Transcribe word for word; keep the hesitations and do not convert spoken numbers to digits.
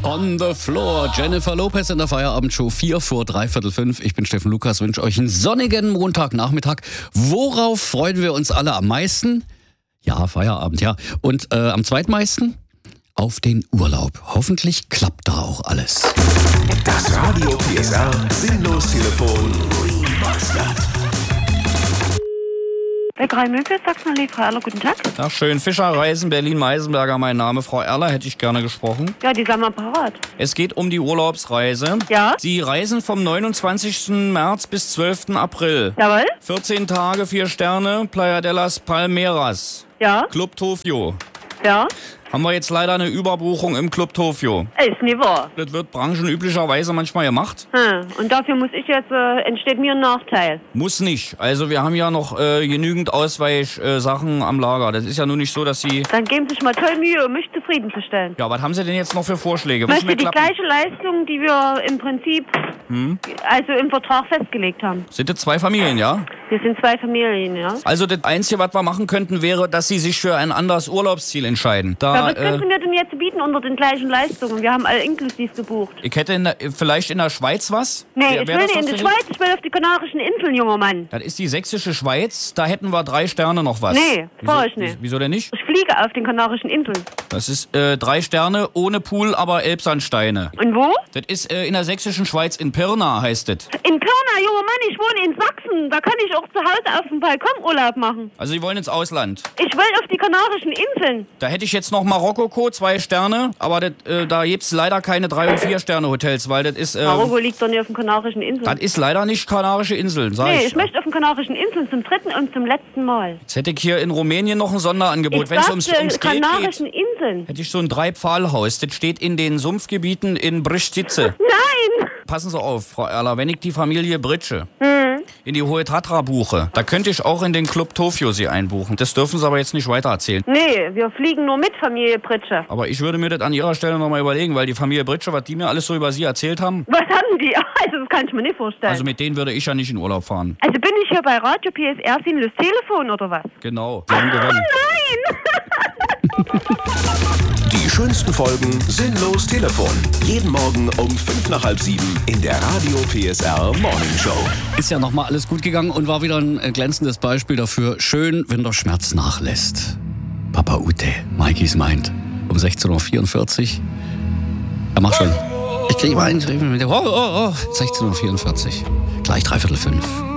On the Floor. Jennifer Lopez in der Feierabendshow vier vor dreiviertel fünf. Ich bin Steffen Lukas, wünsche euch einen sonnigen Montagnachmittag. Worauf freuen wir uns alle am meisten? Ja, Feierabend, ja. Und äh, am zweitmeisten? Auf den Urlaub. Hoffentlich klappt da auch alles. Das Radio P S R Sinnlos-Telefon Remastered. Bäckerei Möbel, Sachsen-Allee, Frau Erler, guten Tag. Ach schön, Fischerreisen, Berlin-Meisenberger, mein Name. Frau Erler, hätte ich gerne gesprochen. Ja, die sind wir parat. Es geht um die Urlaubsreise. Ja? Sie reisen vom neunundzwanzigsten März bis zwölften April. Jawohl? vierzehn Tage, vier Sterne, Playa de las Palmeras. Ja? Club Tokio. Ja? Haben wir jetzt leider eine Überbuchung im Club Tokio. Ist nicht wahr. Das wird branchenüblicherweise manchmal gemacht. Hm. Und dafür muss ich jetzt, äh, entsteht mir ein Nachteil. Muss nicht. Also wir haben ja noch äh, genügend Ausweichsachen äh, am Lager. Das ist ja nun nicht so, dass Sie... Dann geben Sie sich mal toll Mühe, um mich zufriedenzustellen. Ja, was haben Sie denn jetzt noch für Vorschläge? Ich Was möchte mir die klappen? gleiche Leistung, die wir im Prinzip, Hm? also im Vertrag festgelegt haben. Sind das zwei Familien, ja? Wir sind zwei Familien, ja. Also das Einzige, was wir machen könnten, wäre, dass Sie sich für ein anderes Urlaubsziel entscheiden. Da, Aber was können Sie äh, mir denn jetzt bieten unter den gleichen Leistungen? Wir haben alle inklusiv gebucht. ich hätte in der, vielleicht in der Schweiz was. Nee, Wär- ich wär will das nicht in was die für Sie? Schweiz, ich will auf die Kanarischen Inseln, junger Mann. Das ist die sächsische Schweiz. Da hätten wir drei Sterne noch was. Nee, wieso, fahr ich nicht. Wieso denn nicht? Ich fliege auf den Kanarischen Inseln. Das ist äh, drei Sterne ohne Pool, aber Elbsandsteine. Und wo? Das ist äh, in der sächsischen Schweiz, in Pirna heißt das. In Pirna, junger Mann, ich wohne in Sachsen. Da kann ich auch zu Hause auf dem Balkon Urlaub machen. Also Sie wollen ins Ausland. Ich will auf die Kanarischen Inseln. Da hätte ich jetzt noch Marokko, zwei Sterne, aber das, äh, da gibt's leider keine drei und vier Sterne Hotels, weil das ist, äh, Marokko liegt doch nicht auf den Kanarischen Inseln. das ist leider nicht Kanarische Inseln, sag Nee, ich. ich möchte auf den Kanarischen Inseln zum dritten und zum letzten Mal. Jetzt hätte ich hier in Rumänien noch ein Sonderangebot. Ich Wenn es ums, sagte ums Geld geht, Kanarischen Inseln. hätte ich so ein Drei-Pfahl-Haus. Das steht in den Sumpfgebieten in Bristice. Nein! Passen Sie auf, Frau Erler, wenn ich die Familie Britsche Hm. in die Hohe Tatra buche, da könnte ich auch in den Club Tokio Sie einbuchen. Das dürfen Sie aber jetzt nicht weiter erzählen. Nee, wir fliegen nur mit Familie Pritsche. Aber ich würde mir das an Ihrer Stelle nochmal überlegen, weil die Familie Britsche, was die mir alles so über Sie erzählt haben, Was haben die? Also das kann ich mir nicht vorstellen. also mit denen würde ich ja nicht in Urlaub fahren. Also bin ich hier bei Radio P S R Sinnlos Telefon oder was? Genau, Sie haben gewonnen. Nein! Die schönsten Folgen Sinnlos Telefon. Jeden Morgen um fünf nach halb sieben in der Radio P S R Morning Show. Ist ja nochmal alles gut gegangen und war wieder ein äh, glänzendes Beispiel dafür. Schön, wenn der Schmerz nachlässt. Papa Ute, Mikeys meint. Um sechzehn Uhr vierundvierzig. Er macht schon. Ich kriege mal einen. Oh, oh, oh. sechzehn Uhr vierundvierzig. Gleich dreiviertel fünf.